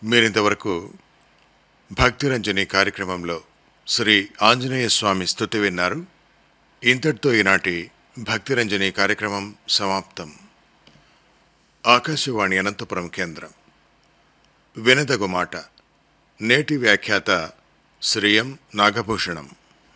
మీరింతవరకు భక్తిరంజని కార్యక్రమంలో శ్రీ ఆంజనేయ స్వామి స్తుతి విన్నారు. ఇంతటితో ఈనాటి భక్తిరంజని కార్యక్రమం సమాప్తం. ఆకాశవాణి అనంతపురం కేంద్రం. వినదగు మాట. నేటి వ్యాఖ్యాత శ్రీ ఎం నాగభూషణం.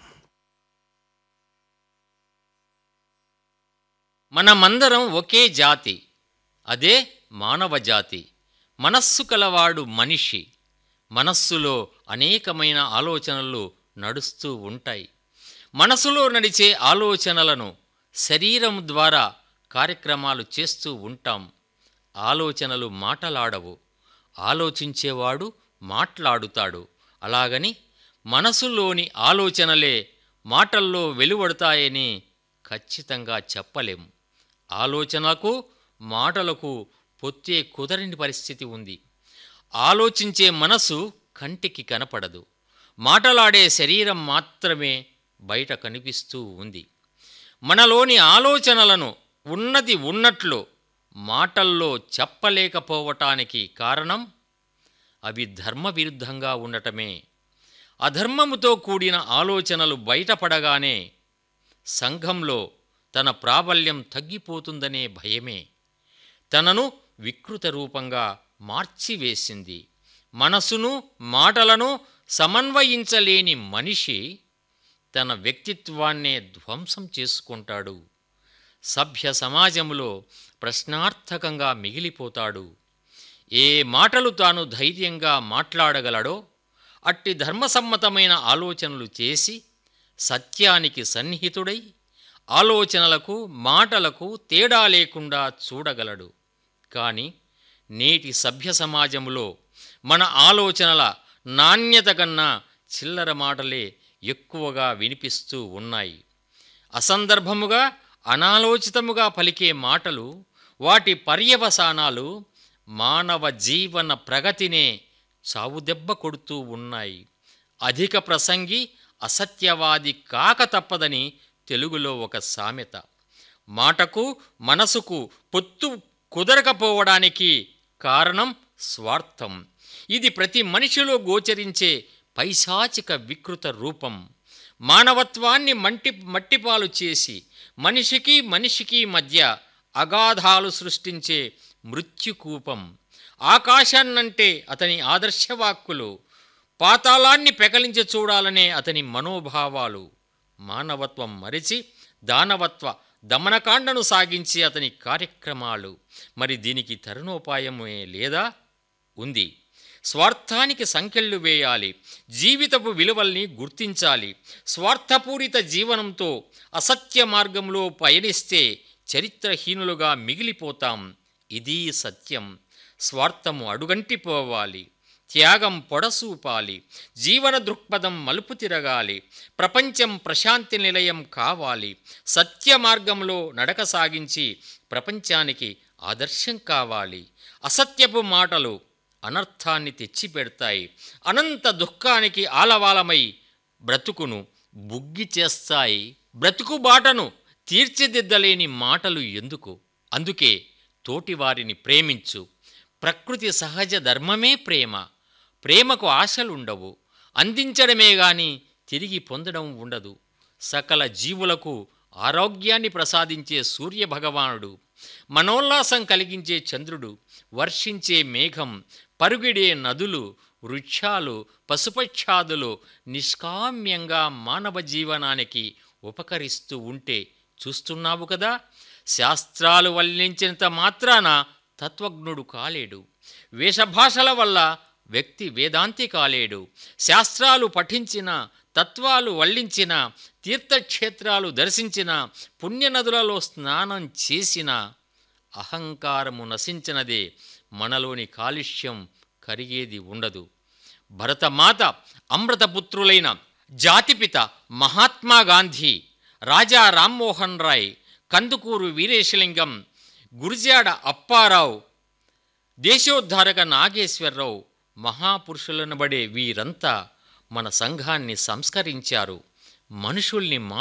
మనమందరం ఒకే జాతి, అదే మానవ జాతి. మనస్సు కలవాడు మనిషి. మనస్సులో అనేకమైన ఆలోచనలు నడుస్తూ ఉంటాయి. మనసులో నడిచే ఆలోచనలను శరీరం ద్వారా కార్యక్రమాలు చేస్తూ ఉంటాం. ఆలోచనలు మాటలాడవు, ఆలోచించేవాడు మాట్లాడుతాడు. అలాగని మనసులోని ఆలోచనలే మాటల్లో వెలువడతాయని ఖచ్చితంగా చెప్పలేం. ఆలోచనలకు మాటలకు పొత్తే కుదరని పరిస్థితి ఉంది. ఆలోచించే మనసు కంటికి కనపడదు, మాటలాడే శరీరం మాత్రమే బయట కనిపిస్తూ ఉంది. మనలోని ఆలోచనలను ఉన్నది ఉన్నట్లు మాటల్లో చెప్పలేకపోవటానికి కారణం అవి ధర్మ విరుద్ధంగా ఉండటమే. అధర్మముతో కూడిన ఆలోచనలు బయటపడగానే సంఘంలో తన ప్రాబల్యం తగ్గిపోతుందనే భయమే తనను వికృత రూపంగా మార్చివేసింది. మనసును మాటలను సమన్వయించలేని మనిషి తన వ్యక్తిత్వాన్నే ధ్వంసం చేసుకుంటాడు. సభ్య సమాజంలో ప్రశ్నార్థకంగా మిగిలిపోతాడు. ఏ మాటలు తాను ధైర్యంగా మాట్లాడగలడో అట్టి ధర్మసమ్మతమైన ఆలోచనలు చేసి సత్యానికి సన్నిహితుడై ఆలోచనలకు మాటలకు తేడా లేకుండా చూడగలడు. కానీ నేటి సభ్య సమాజంలో మన ఆలోచనల నాణ్యత కన్నా చిల్లర మాటలే ఎక్కువగా వినిపిస్తూ ఉన్నాయి. అసందర్భముగా అనాలోచితముగా పలికే మాటలు, వాటి పర్యవసానాలు మానవ జీవన ప్రగతినే చావుదెబ్బ కొడుతూ ఉన్నాయి. అధిక ప్రసంగి అసత్యవాది కాక తప్పదని తెలుగులో ఒక సామెత. మాటకు మనసుకు పొత్తు కుదరకపోవడానికి కారణం స్వార్థం. ఇది ప్రతి మనిషిలో గోచరించే పైశాచిక వికృత రూపం. మానవత్వాన్ని మట్టిపాలు చేసి మనిషికి మనిషికి మధ్య అగాధాలు సృష్టించే మృత్యుకూపం. ఆకాశాన్నంటే అతని ఆదర్శవాక్కులు, పాతాళాన్ని పెకలించి చూడాలనే అతని మనోభావాలు. మానవత్వం మరిచి దానవత్వ దమనకాండను సాగించే అతని కార్యక్రమాలు. మరి దీనికి తరుణోపాయమే లేదా? ఉంది. స్వార్థానికి సంకెళ్ళు వేయాలి. జీవితపు విలువల్ని గుర్తించాలి. స్వార్థపూరిత జీవనంతో అసత్య మార్గంలో పయనిస్తే చరిత్రహీనులుగా మిగిలిపోతాం. ఇదీ సత్యం. స్వార్థము అడుగంటిపోవాలి. త్యాగం పొడసూపాలి. జీవన దృక్పథం మలుపు తిరగాలి. ప్రపంచం ప్రశాంతి నిలయం కావాలి. సత్య మార్గంలో నడక సాగించి ప్రపంచానికి ఆదర్శం కావాలి. అసత్యపు మాటలు అనర్థాన్ని తెచ్చిపెడతాయి. అనంత దుఃఖానికి ఆలవాలమై బ్రతుకును బుగ్గి చేస్తాయి. బ్రతుకుబాటను తీర్చిదిద్దలేని మాటలు ఎందుకు? అందుకే తోటివారిని ప్రేమించు. ప్రకృతి సహజ ధర్మమే ప్రేమ. ప్రేమకు ఆశలుండవు. అందించడమే గాని తిరిగి పొందడం ఉండదు. సకల జీవులకు ఆరోగ్యాన్ని ప్రసాదించే సూర్యభగవానుడు, మనోల్లాసం కలిగించే చంద్రుడు, వర్షించే మేఘం, పరుగిడే నదులు, వృక్షాలు, పశుపక్షాదులు నిష్కామ్యంగా మానవ జీవనానికి ఉపకరిస్తూ ఉంటే చూస్తున్నావు కదా. శాస్త్రాలు వల్లించినంత మాత్రాన తత్వజ్ఞుడు కాలేడు. వేషభాషల వల్ల వ్యక్తి వేదాంతి కాలేడు. శాస్త్రాలు పఠించిన, తత్వాలు వల్లించిన, తీర్థక్షేత్రాలు దర్శించిన, పుణ్యనదులలో స్నానం చేసిన అహంకారము నశించినదే మనలోని కాలుష్యం కరిగేది ఉండదు. భరతమాత అమృతపుత్రులైన జాతిపిత మహాత్మా గాంధీ, రాజా రామ్మోహన్ రాయ్, కందుకూరు వీరేశలింగం, గురిజాడ అప్పారావు, దేశోద్ధారక నాగేశ్వరరావు మహాపురుషులనబడే వీరంతా మన సంఘాన్ని సంస్కరించారు. మనుషుల్ని